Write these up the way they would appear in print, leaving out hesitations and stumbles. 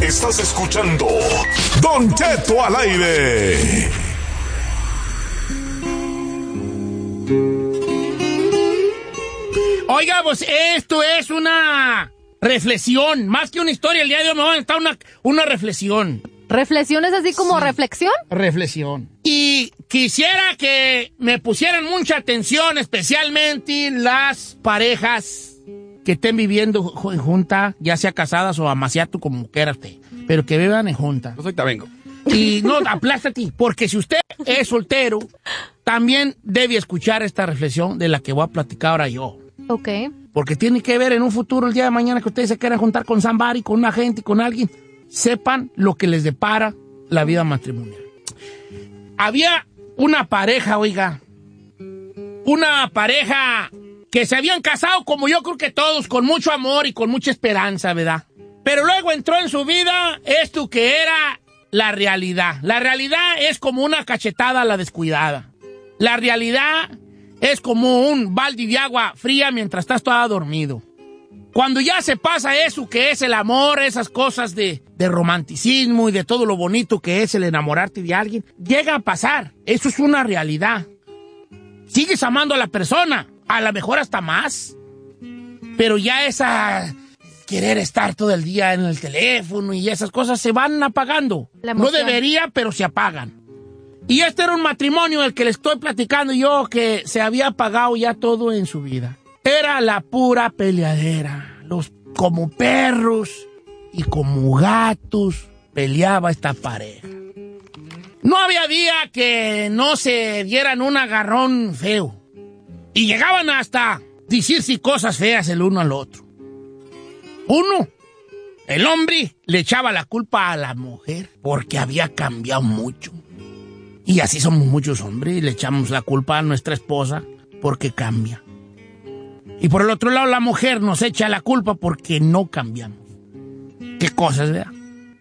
Estás escuchando Don Cheto al aire. Oiga, pues esto es una reflexión. Más que una historia, el día de hoy me va a estar una reflexión. ¿Reflexión es así como reflexión? Reflexión. Y quisiera que me pusieran mucha atención, especialmente las parejas que estén viviendo en junta, ya sea casadas o amaciato, como quiera usted, pero que vivan en junta. Pues ahorita vengo. Y no, aplástate, porque si usted es soltero, también debe escuchar esta reflexión de la que voy a platicar ahora yo. Ok. Porque tiene que ver en un futuro, el día de mañana, que ustedes se quieran juntar con somebody, con una gente, con alguien, sepan lo que les depara la vida matrimonial. Había una pareja, oiga, una pareja que se habían casado, como yo creo que todos, con mucho amor y con mucha esperanza, ¿verdad? Pero luego entró en su vida esto que era la realidad. La realidad es como una cachetada a la descuidada. La realidad es como un balde de agua fría mientras estás toda dormido. Cuando ya se pasa eso que es el amor, esas cosas de romanticismo y de todo lo bonito que es el enamorarte de alguien, llega a pasar. Eso es una realidad. Sigues amando a la persona, a lo mejor hasta más, pero ya esa querer estar todo el día en el teléfono y esas cosas se van apagando. No debería, pero se apagan. Y este era un matrimonio del que le estoy platicando yo, que se había apagado ya todo en su vida. Era la pura peleadera. Como perros y como gatos peleaba esta pareja. No había día que no se dieran un agarrón feo. Y llegaban hasta decirse cosas feas el uno al otro. Uno, el hombre, le echaba la culpa a la mujer porque había cambiado mucho. Y así somos muchos hombres, le echamos la culpa a nuestra esposa porque cambia. Y por el otro lado, la mujer nos echa la culpa porque no cambiamos. ¿Qué cosas, verdad?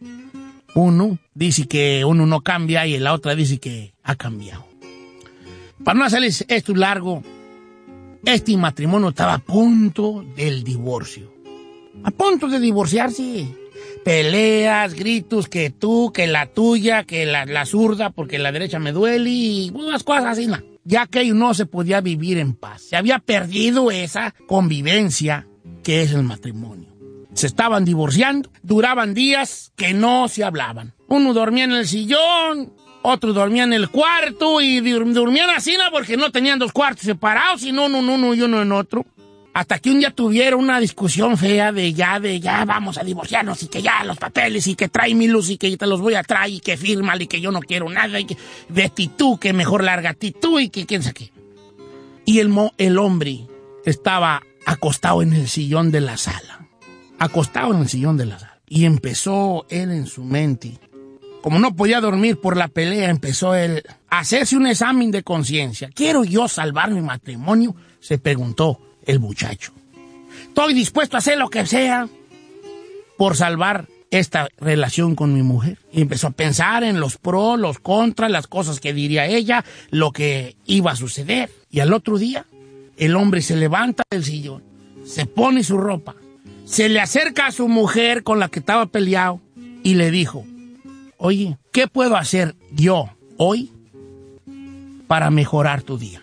Uno dice que uno no cambia y la otra dice que ha cambiado. Para no hacerles esto largo, este matrimonio estaba a punto del divorcio. A punto de divorciarse. Peleas, gritos, que tú, que la tuya, que la zurda, porque la derecha me duele y unas cosas así, ¿no? Ya que no se podía vivir en paz. Se había perdido esa convivencia que es el matrimonio. Se estaban divorciando, duraban días que no se hablaban. Uno dormía en el sillón, otro dormía en el cuarto y dormían así, ¿no? Porque no tenían dos cuartos separados, sino uno y uno en otro. Hasta que un día tuvieron una discusión fea de ya vamos a divorciarnos y que ya los papeles y que trae mi luz y que te los voy a traer y que fírmale y que yo no quiero nada y que vete tú, que mejor lárgate tú y que quién sabe qué. Y el hombre estaba acostado en el sillón de la sala. Acostado en el sillón de la sala. Y empezó él en su mente. Como no podía dormir por la pelea, empezó él a hacerse un examen de conciencia. ¿Quiero yo salvar mi matrimonio?, se preguntó el muchacho. Estoy dispuesto a hacer lo que sea por salvar esta relación con mi mujer. Y empezó a pensar en los pros, los contras, las cosas que diría ella, lo que iba a suceder. Y al otro día, el hombre se levanta del sillón, se pone su ropa, se le acerca a su mujer con la que estaba peleado y le dijo: oye, ¿qué puedo hacer yo hoy para mejorar tu día?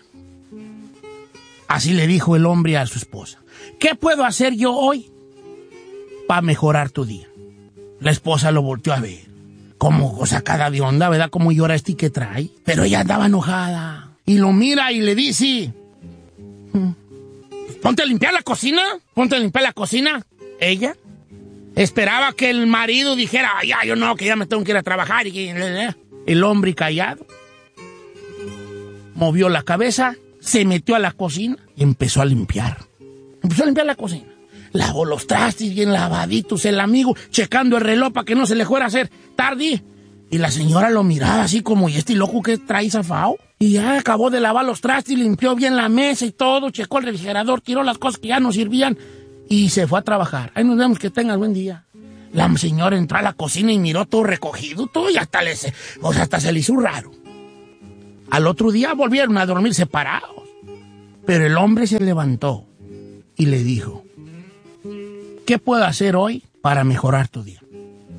Así le dijo el hombre a su esposa. ¿Qué puedo hacer yo hoy para mejorar tu día? La esposa lo volteó a ver, como sacada de onda, ¿verdad? Como llora este que trae. Pero ella andaba enojada. Y lo mira y le dice: ponte a limpiar la cocina. Ponte a limpiar la cocina. Ella esperaba que el marido dijera: ya, yo no, que ya me tengo que ir a trabajar. Y el hombre callado movió la cabeza, se metió a la cocina y empezó a limpiar. Empezó a limpiar la cocina. Lavó los trastes bien lavaditos, el amigo checando el reloj para que no se le fuera a hacer tarde. Y la señora lo miraba así como: ¿y este loco que trae zafao? Y ya acabó de lavar los trastes, limpió bien la mesa y todo, checó el refrigerador, tiró las cosas que ya no servían y se fue a trabajar. Ahí nos vemos, que tengas buen día. La señora entró a la cocina y miró todo recogido, todo, y hasta se le hizo raro. Al otro día volvieron a dormir separados. Pero el hombre se levantó y le dijo: ¿qué puedo hacer hoy para mejorar tu día?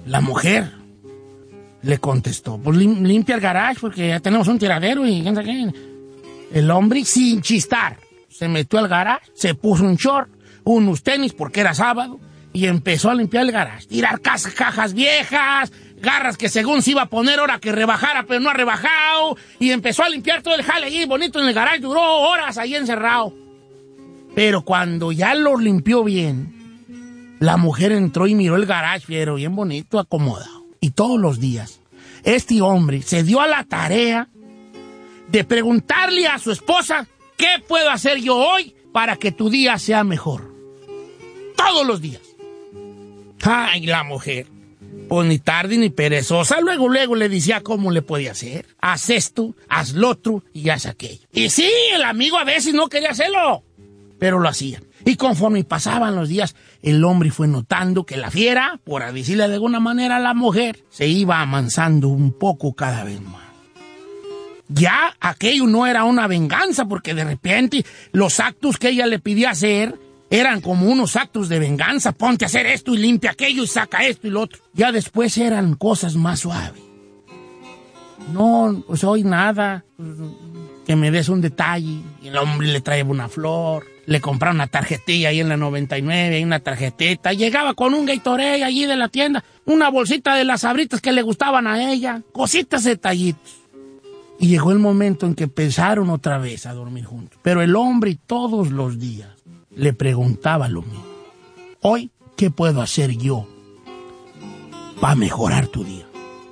La mujer le contestó, pues limpia el garage porque ya tenemos un tiradero y... El hombre, sin chistar, se metió al garage, se puso un short, unos tenis porque era sábado y empezó a limpiar el garage. Tirar cajas viejas, garras que según se iba a poner hora que rebajara, pero no ha rebajado. Y empezó a limpiar todo el jale allí bonito en el garage. Duró horas ahí encerrado. Pero cuando ya lo limpió bien, la mujer entró y miró el garage, pero bien bonito, acomodado. Y todos los días, este hombre se dio a la tarea de preguntarle a su esposa, ¿qué puedo hacer yo hoy para que tu día sea mejor? Todos los días. Ay, la mujer, pues ni tarde ni perezosa, luego le decía cómo le podía hacer. Haz esto, haz lo otro y haz aquello. Y sí, el amigo a veces no quería hacerlo, pero lo hacía. Y conforme pasaban los días, el hombre fue notando que la fiera, por decirle de alguna manera a la mujer, se iba amansando un poco cada vez más. Ya aquello no era una venganza, porque de repente los actos que ella le pedía hacer eran como unos actos de venganza. Ponte a hacer esto y limpia aquello y saca esto y lo otro. Ya después eran cosas más suaves. No, pues hoy nada, que me des un detalle. Y el hombre le traía una flor, le compraba una tarjetilla ahí en la 99, ahí una tarjetita. Llegaba con un Gatorade allí de la tienda, una bolsita de las Sabritas que le gustaban a ella, cositas, detallitos. Y llegó el momento en que empezaron otra vez a dormir juntos. Pero el hombre todos los días le preguntaba lo mismo. Hoy, ¿qué puedo hacer yo para mejorar tu día?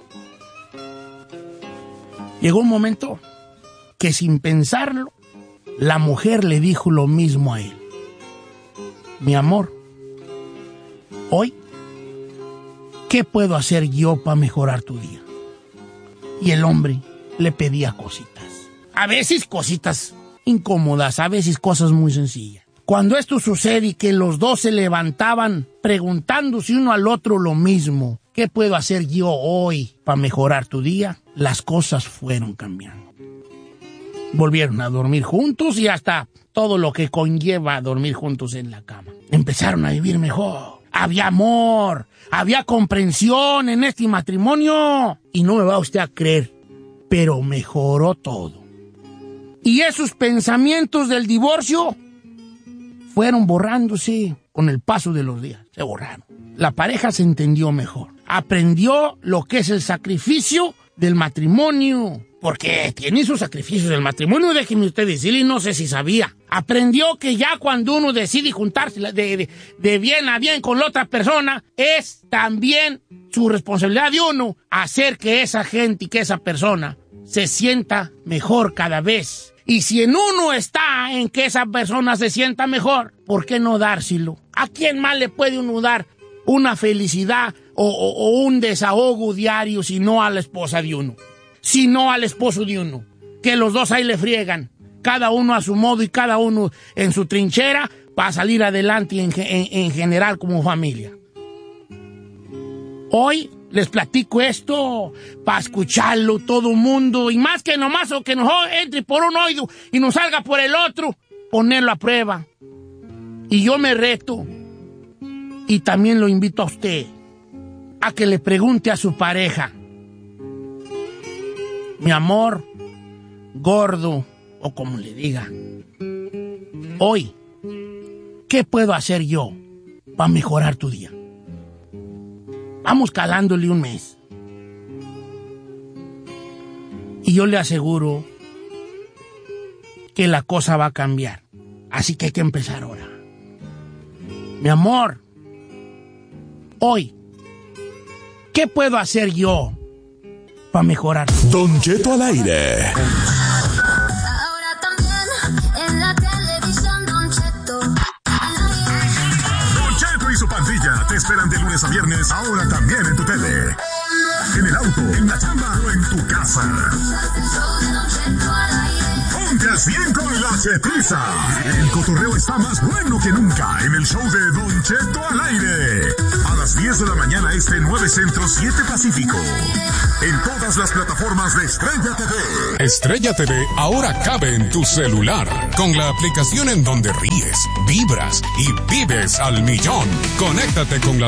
Llegó un momento que sin pensarlo, la mujer le dijo lo mismo a él. Mi amor, hoy, ¿qué puedo hacer yo para mejorar tu día? Y el hombre le pedía cositas. A veces cositas incómodas, a veces cosas muy sencillas. Cuando esto sucede y que los dos se levantaban preguntándose uno al otro lo mismo, ¿qué puedo hacer yo hoy para mejorar tu día? Las cosas fueron cambiando. Volvieron a dormir juntos y hasta todo lo que conlleva dormir juntos en la cama. Empezaron a vivir mejor. Había amor, había comprensión en este matrimonio. Y no me va usted a creer, pero mejoró todo. Y esos pensamientos del divorcio fueron borrándose con el paso de los días. Se borraron. La pareja se entendió mejor. Aprendió lo que es el sacrificio del matrimonio. Porque tiene sus sacrificios el matrimonio, déjeme usted decirle, y no sé si sabía. Aprendió que ya cuando uno decide juntarse de bien a bien con la otra persona, es también su responsabilidad de uno hacer que esa gente y que esa persona se sienta mejor cada vez. Y si en uno está en que esa persona se sienta mejor, ¿por qué no dárselo? ¿A quién más le puede uno dar una felicidad o un desahogo diario si no a la esposa de uno? Si no al esposo de uno, que los dos ahí le friegan, cada uno a su modo y cada uno en su trinchera para salir adelante en general como familia. Hoy les platico esto para escucharlo todo el mundo y más que nomás o que nos entre por un oído y nos salga por el otro, ponerlo a prueba. Y yo me reto y también lo invito a usted a que le pregunte a su pareja: mi amor, gordo, o como le diga, hoy, ¿qué puedo hacer yo para mejorar tu día? Vamos calándole un mes. Y yo le aseguro que la cosa va a cambiar. Así que hay que empezar ahora. Mi amor, hoy, ¿qué puedo hacer yo para mejorar? Don Cheto al aire. Ahora también en la televisión, Don Cheto. Don Cheto y su pandilla te esperan de lunes a viernes, ahora también en tu tele. En el auto, en la chamba o en tu casa. Ponte al 100 con la Chetiza. El cotorreo está más bueno que nunca en el show de Don Cheto al aire. A las 10 de la mañana este 9 Centro 7 Pacífico. En todas las plataformas de Estrella TV. Estrella TV ahora cabe en tu celular. Con la aplicación en donde ríes, vibras y vives al millón. Conéctate con la